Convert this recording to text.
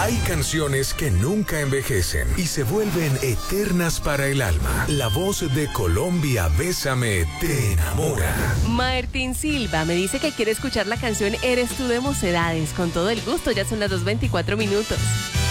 Hay canciones que nunca envejecen y se vuelven eternas para el alma. La voz de Colombia, Bésame, te enamora. Martín Silva me dice que quiere escuchar la canción Eres tú de Mocedades. Con todo el gusto, ya son las 2:24 minutos.